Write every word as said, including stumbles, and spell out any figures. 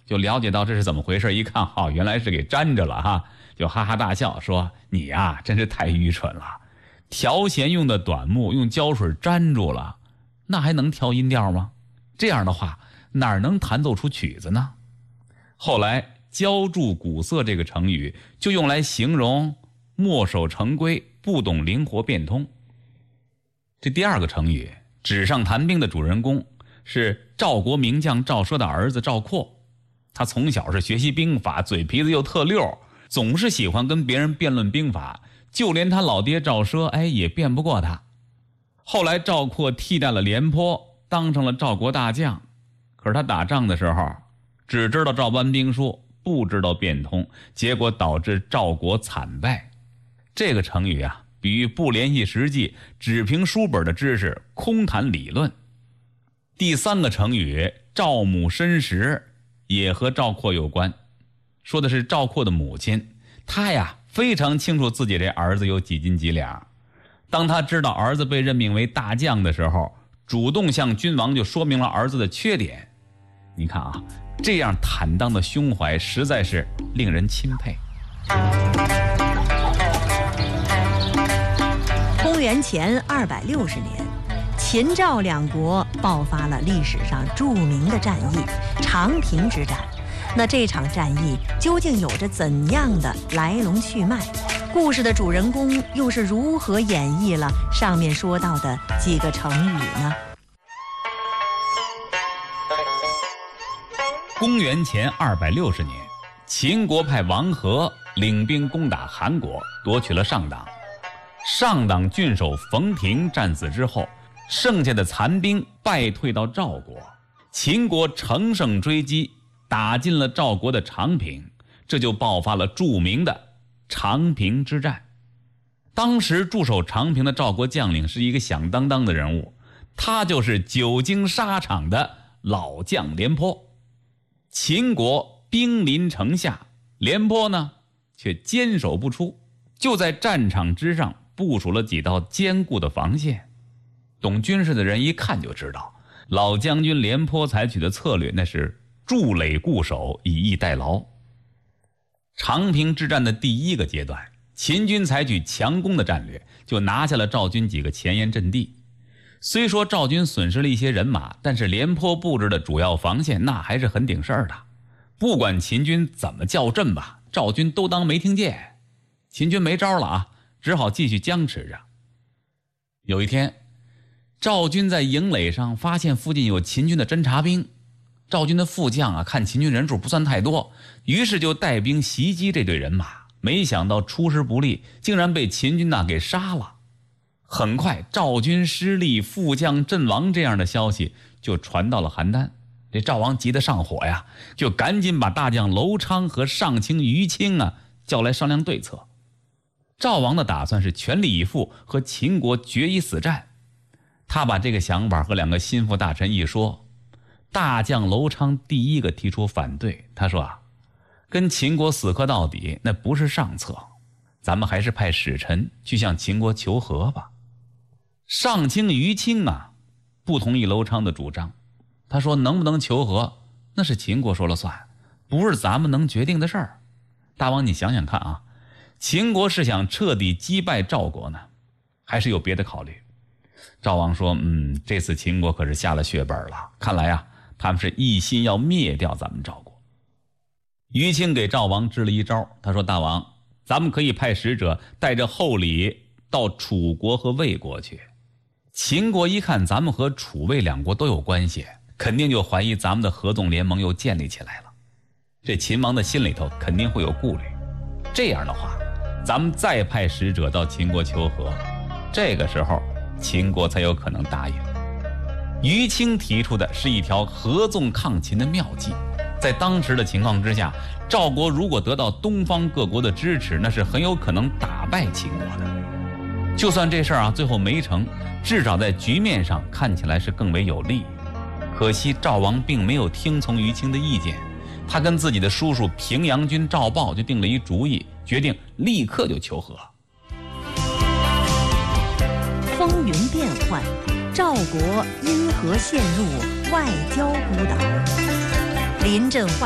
就了解到这是怎么回事，一看好、哦、原来是给粘着了哈，就哈哈大笑说：“你呀，真是太愚蠢了！调弦用的短木用胶水粘住了，那还能调音调吗？这样的话哪能弹奏出曲子呢？”后来浇筑鼓瑟这个成语就用来形容墨守成规，不懂灵活变通。这第二个成语纸上谈兵的主人公是赵国名将赵奢的儿子赵括，他从小是学习兵法，嘴皮子又特溜，总是喜欢跟别人辩论兵法，就连他老爹赵奢哎也辩不过他。后来赵括替代了廉颇，当上了赵国大将，可是他打仗的时候只知道照搬兵书，不知道变通，结果导致赵国惨败。这个成语啊，比喻不联系实际，只凭书本的知识，空谈理论。第三个成语赵母申时也和赵括有关，说的是赵括的母亲，他呀非常清楚自己这儿子有几斤几两。当他知道儿子被任命为大将的时候，主动向君王就说明了儿子的缺点。你看啊，这样坦荡的胸怀实在是令人钦佩。 公元前二百六十年，秦赵两国爆发了历史上著名的战役长平之战。那这场战役究竟有着怎样的来龙去脉？故事的主人公又是如何演绎了上面说到的几个成语呢？ 公元前二百六十年，秦国派王和领兵攻打韩国，夺取了上党。上党郡守冯亭战死之后，剩下的残兵败退到赵国，秦国乘胜追击，打进了赵国的长平，这就爆发了著名的长平之战。当时驻守长平的赵国将领是一个响当当的人物，他就是久经沙场的老将廉颇。秦国兵临城下，廉颇呢却坚守不出，就在战场之上部署了几道坚固的防线。懂军事的人一看就知道，老将军廉颇采取的策略那是筑垒固守，以逸待劳。长平之战的第一个阶段，秦军采取强攻的战略，就拿下了赵军几个前沿阵地。虽说赵军损失了一些人马，但是廉颇布置的主要防线那还是很顶事儿的。不管秦军怎么叫阵吧，赵军都当没听见。秦军没招了啊，只好继续僵持着。有一天，赵军在营垒上发现附近有秦军的侦察兵，赵军的副将啊看秦军人数不算太多，于是就带兵袭击这队人马，没想到出师不利，竟然被秦军那给杀了。很快赵军失利，副将阵亡这样的消息就传到了邯郸。这赵王急得上火呀，就赶紧把大将楼昌和上卿于青啊叫来商量对策。赵王的打算是全力以赴和秦国决一死战。他把这个想法和两个心腹大臣一说，大将楼昌第一个提出反对。他说啊，跟秦国死磕到底那不是上策，咱们还是派使臣去向秦国求和吧。上卿于青啊不同意楼昌的主张，他说能不能求和那是秦国说了算，不是咱们能决定的事儿。大王你想想看啊，秦国是想彻底击败赵国呢，还是有别的考虑？赵王说嗯，这次秦国可是下了血本了，看来啊他们是一心要灭掉咱们赵国。于青给赵王支了一招，他说大王，咱们可以派使者带着厚礼到楚国和魏国去。秦国一看咱们和楚魏两国都有关系，肯定就怀疑咱们的合纵联盟又建立起来了。这秦王的心里头肯定会有顾虑，这样的话咱们再派使者到秦国求和，这个时候秦国才有可能答应。于青提出的是一条合纵抗秦的妙计。在当时的情况之下，赵国如果得到东方各国的支持，那是很有可能打败秦国的。就算这事儿啊最后没成，至少在局面上看起来是更为有利。可惜赵王并没有听从于青的意见，他跟自己的叔叔平阳君赵豹就定了一主意，决定立刻就求和。 风云变幻，赵国因何陷入外交孤岛？临阵换